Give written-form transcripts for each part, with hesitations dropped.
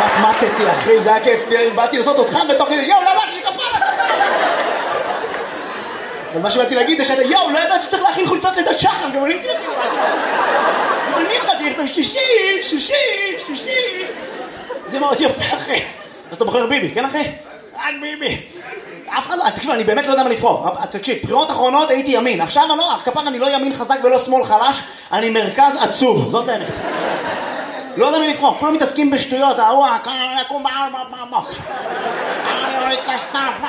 מתתי אחי, זה היה כיף, באתי לעשות אותך בתוך כדי, יואו, לא ידעתי שכפרה. אבל מה שבאתי להגיד זה שאתה, יואו, לא ידעתי שצריך להכין חולצות לידת שחר, גם אני תלכי. אני חייתי לכתוב שישי. זה מאוד יפה אחי. אז אתה בוחר ביבי, כן אחי? רק ביבי. אף אחד לא, תקשיב, אני באמת לא יודע מה לבחור. תקשיב, בחירות אחרונות הייתי ימין. עכשיו אני לא, כפר אני לא ימין חזק ולא שמאל חלש, אני מרכז עצוב, זאת האמת. לא יודע מה לבחור, כולם מתעסקים בשטויות, ההוא, אני אקום בעל בבוק. אני אוריד את הסטאפה.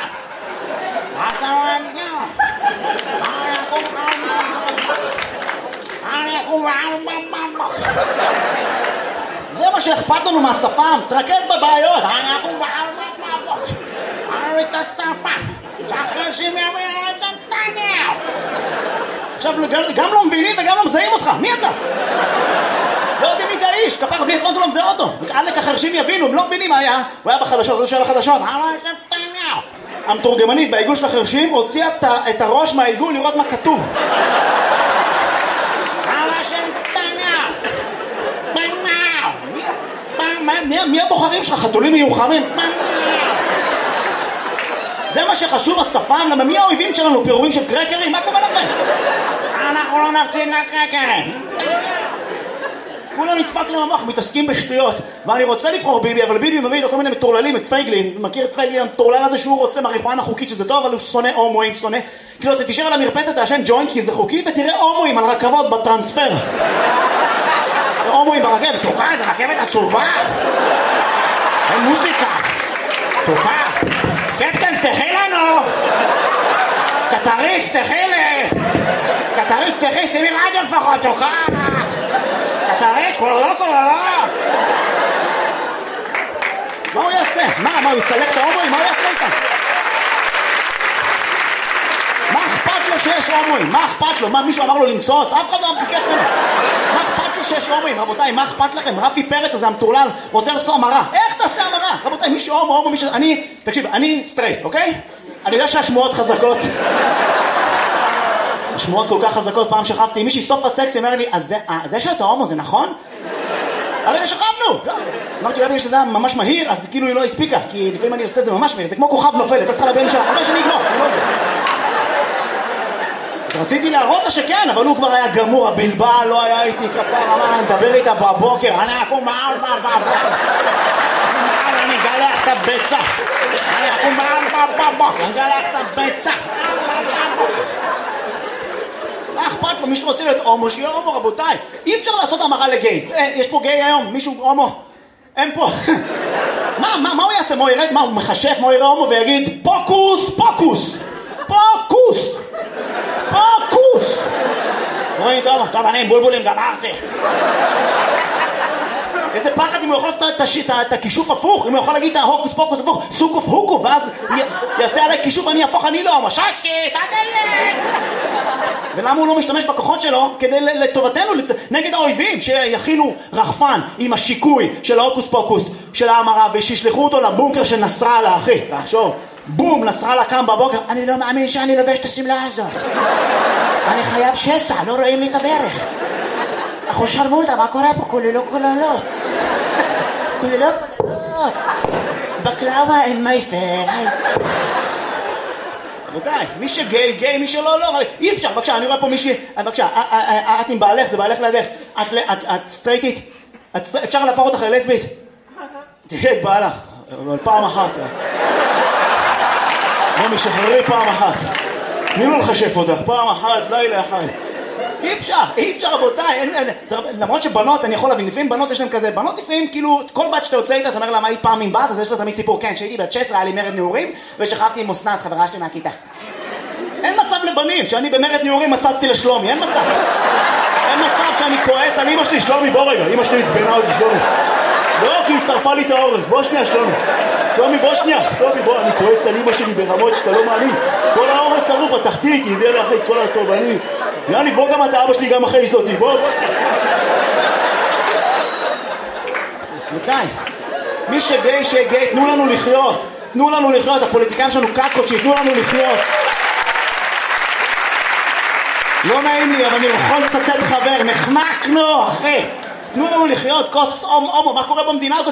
אני אקום בעל בבוק. זה מה שאכפת לנו מהשפם, תרכז בבעיות. אני אקום בעל בבוק. אני אוריד את הסטאפה. שהחרשים ימין את נתניהו. עכשיו גם לא מבינים וגם לא מזהים אותך, מי אתה? לא יודעים מי זה האיש, כפר בלי ספונט הוא לא מזהה אותו. עלק החרשים יבינו, הם לא מבינים מה היה. הוא היה בחדשות, הוא היה בחדשות. המתורגמנית בעיגול של החרשים הוציאה את הראש מהעיגול לראות מה כתוב. מי הבוחרים שלך? חתולים מיוחמים? זה מה שחשוב השפם, למה מי האויבים שלנו? פירורים של קרקרים? מה קורה לכם? אנחנו לא נפסיד לקרקרים. כולם נדפק להם המוח, מתעסקים בשטויות. ואני רוצה לבחור ביבי, אבל ביבי מביא לו כל מיני מטורללים, את פייגלין. מכיר את פייגלין המטורלל הזה שהוא רוצה מריחואנה חוקית שזה טוב, אבל הוא שונא הומואים, שונא. כאילו, אתה תישאר על המרפסת, תעשן ג'וינט כי זה חוקי, ותראה הומואים על רכבות בטרנספר. הומואים ברכבת, תוקע, זה רכבת עצובה. אין מוזיקה. תוקע. קפטן, תפתחי לנו! קטריץ, תפתחי לי! קטריץ, תפתחי, שימי רדיו לפחות, תוקע! קטריץ, כולו! מה הוא יעשה? מה, הוא יסלק את ההומואים? מה הוא יעשה איתם? מה אכפת לו שיש הומואים? מה אכפת לו? מה, מישהו אמר לו למצוץ? אף אחד לא ביקש ממנו. מה אכפת לו שיש הומואים? רבותיי, מה אכפת לכם? רפי פרץ הזה המטורלל רוצה לעשות המרה. איך תעשה המרה? רבותיי, מישהו הומו, מישהו... תקשיב, אני סטרייט, אוקיי? אני יודע שהשמועות חזקות. השמועות כל כך חזקות, פעם שכבתי עם מישהי סוף הסקס, היא אומר לי, אז זה שאתה הומו זה נכון? הרגע שכבנו! אמרתי, אולי בגלל שזה היה ממש מהיר, אז כאילו היא לא הספיקה, כי לפעמים אני עושה את זה ממש מהיר, זה כמו כוכב נופל, אתה צריכה לבן שלה, אולי שאני אגמור, אני לא יודע. אז רציתי להראות לה שכן, אבל הוא כבר היה גמור, הבלבל לא היה איתי כפר, אמר, אני מדבר איתה בבוקר, אני אקום מעל בבוקר. אני אגלח את הביצה. אני אקום מעל בבוקר, אני אגלח את הביצה. מה אכפת לו? מישהו רוצה להיות הומו, שיהיה הומו, רבותיי. אי אפשר לעשות המרה לגייז. יש פה גיי היום? מישהו הומו? אין פה. מה הוא יעשה? מה הוא ירד? מה הוא מחשף? מה הוא יראה הומו ויגיד פוקוס, פוקוס, פוקוס, פוקוס. רואים טוב, אני עם בולבולים גמרתי. איזה פחד אם הוא יכול לעשות את הכישוף הפוך, אם הוא יכול להגיד את ההוקוס פוקוס הפוך, סוקוף הוקו, ואז יעשה עליי כישוף, אני הפוך, אני לא, מששי, תדלק. ולמה הוא לא משתמש בכוחות שלו כדי לטובתנו, נגד האויבים, שיכינו רחפן עם השיקוי של ההוקוס פוקוס של ההמרה, ושישלחו אותו לבונקר של נסראללה, אחי, תחשוב, בום, נסראללה קם בבוקר, אני לא מאמין שאני לובש את הסמלה הזאת. אני חייב שסע, לא רואים לי את הברך. אחו שרמוטה, מה קורה פה? כוללות. בקלאווה אין מייפל. רבותיי, מי שגיי, גיי, מי שלא, לא. אי אפשר, בבקשה, אני רואה פה מישהי, בבקשה, את עם בעלך, זה בעלך לידך. את סטרייטית, אפשר להפוך אותך ללסבית? תראה את בעלה, אבל פעם אחת. בוא משחררי פעם אחת. תני לו לחשף אותך, פעם אחת, לילה אחד. אי אפשר רבותיי, למרות שבנות, אני יכול להבין, לפעמים בנות יש להם כזה, בנות לפעמים כאילו, כל בת שאתה יוצא איתה, אתה אומר לה מה היית פעם עם בת, אז יש לו תמיד סיפור, כן, שהייתי בת 16, היה לי מרד נעורים, ושכבתי עם אסנת, חברה שלי מהכיתה. אין מצב לבנים, שאני במרד נעורים מצצתי לשלומי, אין מצב. אין מצב שאני כועס על אמא שלי, שלומי, בוא רגע, אמא שלי התבנה אותי שלומי. לא, כי היא שרפה לי את האורז, בוא שנייה שלומי. שלומי, בוא שנייה. שלומי, בוא, אני כועס על אמא שלי ברמות שאתה לא מאמין. כל האורז שרוף, התחתית, היא הביאה לי אחרי כל הטוב, יאני, בוא גם אתה, אבא שלי גם אחרי זאתי, בוא. מתי? מי שגיי, שגיי, תנו לנו לחיות. תנו לנו לחיות, הפוליטיקאים שלנו קקות, שיתנו לנו לחיות. לא נעים לי, אבל אני יכול לצטט חבר, נחנקנו, אחי. תנו לנו לחיות, כוס הומו, מה קורה במדינה הזאת?